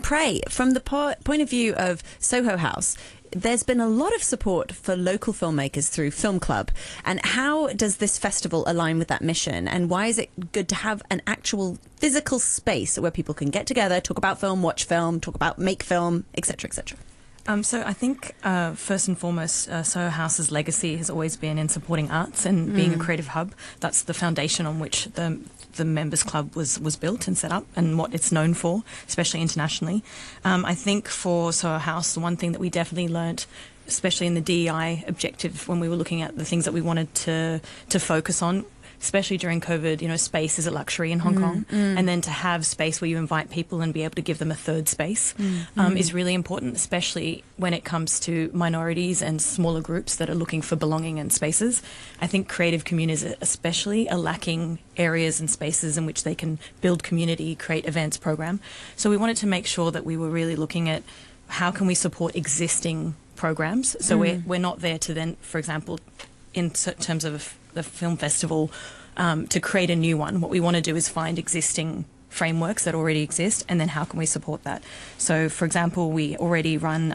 Prey, from the point of view of Soho House, there's been a lot of support for local filmmakers through Film Club. And how does this festival align with that mission? And why is it good to have an actual physical space where people can get together, talk about film, watch film, talk about make film, etc., etc.? So I think first and foremost, Soho House's legacy has always been in supporting arts and being a creative hub. That's the foundation on which the Members Club was built and set up, and what it's known for, especially internationally. I think for Soho House, the one thing that we definitely learnt, especially in the DEI objective, when we were looking at the things that we wanted to focus on, especially during COVID, you know, space is a luxury in Hong Kong. And then to have space where you invite people and be able to give them a third space is really important, especially when it comes to minorities and smaller groups that are looking for belonging and spaces. I think creative communities especially are lacking areas and spaces in which they can build community, create events, program. So we wanted to make sure that we were really looking at how can we support existing programs. So we're not there to then, for example, in terms of the film festival, to create a new one. What we want to do is find existing frameworks that already exist, and then how can we support that? So, for example, we already run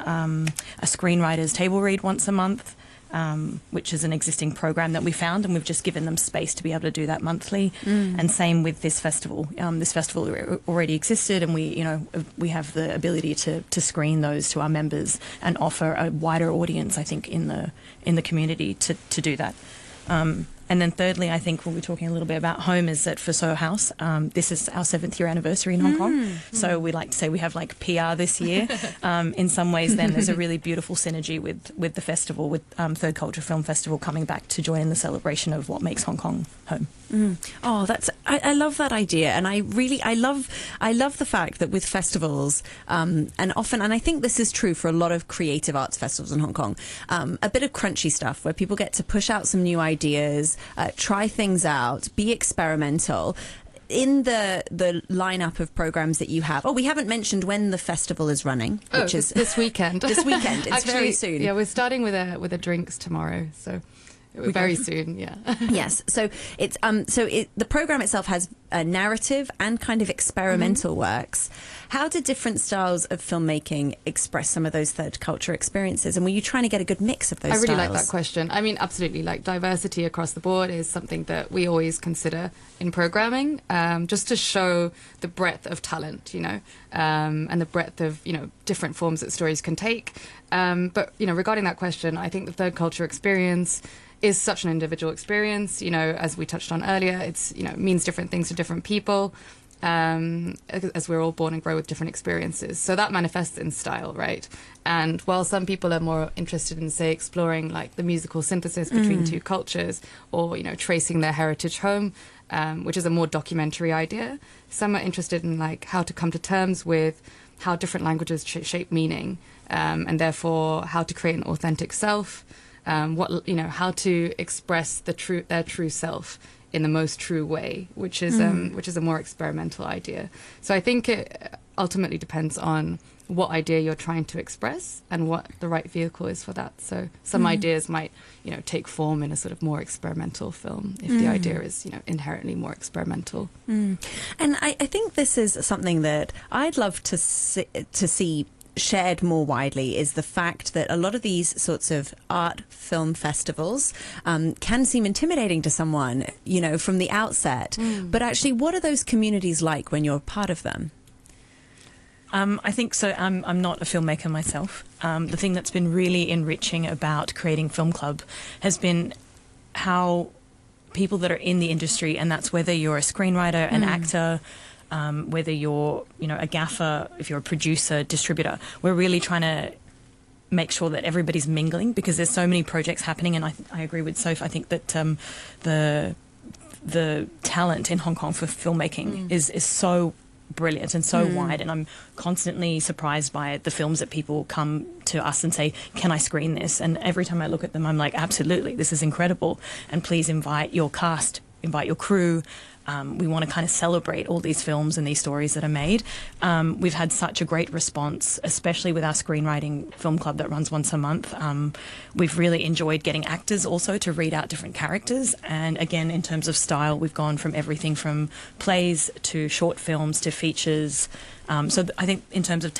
a screenwriters table read once a month, which is an existing program that we found, and we've just given them space to be able to do that monthly. And same with this festival. This festival already existed, and we have the ability to screen those to our members and offer a wider audience, I think, in the community to do that. And then thirdly, I think when we're talking a little bit about home, is that for Soho House, this is our 7th year anniversary in Hong Kong. So we like to say we have like PR this year. In some ways, then there's a really beautiful synergy with the festival, with Third Culture Film Festival coming back to join in the celebration of what makes Hong Kong home. Oh, I love that idea, and I love the fact that with festivals, and I think this is true for a lot of creative arts festivals in Hong Kong, a bit of crunchy stuff where people get to push out some new ideas, try things out, be experimental. In the lineup of programs that you have, we haven't mentioned when the festival is running, which is this weekend. This weekend, it's actually, very soon. Yeah, we're starting with a drinks tomorrow, so very soon. Yeah. Yes. So it's the program itself has a narrative and kind of experimental works. How did different styles of filmmaking express some of those third culture experiences? And were you trying to get a good mix of those styles? I really like that question. I mean, absolutely. Like, diversity across the board is something that we always consider in programming, just to show the breadth of talent, and the breadth of, different forms that stories can take. But, regarding that question, I think the third culture experience is such an individual experience. As we touched on earlier, it's, means different things to different people. As we're all born and grow with different experiences. So that manifests in style, right? And while some people are more interested in, say, exploring like the musical synthesis between two cultures, or, tracing their heritage home, which is a more documentary idea, some are interested in like how to come to terms with how different languages shape meaning, and therefore how to create an authentic self, how to express their true self in the most true way, which is a more experimental idea. So I think it ultimately depends on what idea you're trying to express and what the right vehicle is for that. So some ideas might, take form in a sort of more experimental film if the idea is, inherently more experimental. And I think this is something that I'd love to see shared more widely, is the fact that a lot of these sorts of art film festivals can seem intimidating to someone, from the outset. But actually, what are those communities like when you're part of them? I think so. I'm not a filmmaker myself. The thing that's been really enriching about creating Film Club has been how people that are in the industry, and that's whether you're a screenwriter, an actor, whether you're, a gaffer, if you're a producer, distributor, we're really trying to make sure that everybody's mingling, because there's so many projects happening. And I agree with Soph. I think that the talent in Hong Kong for filmmaking is so brilliant and so wide, and I'm constantly surprised by the films that people come to us and say, can I screen this? And every time I look at them, I'm like, absolutely, this is incredible, and please invite your cast, invite your crew. We want to kind of celebrate all these films and these stories that are made. We've had such a great response, especially with our screenwriting film club that runs once a month. We've really enjoyed getting actors also to read out different characters. And again, in terms of style, we've gone from everything from plays to short films to features. So I think in terms of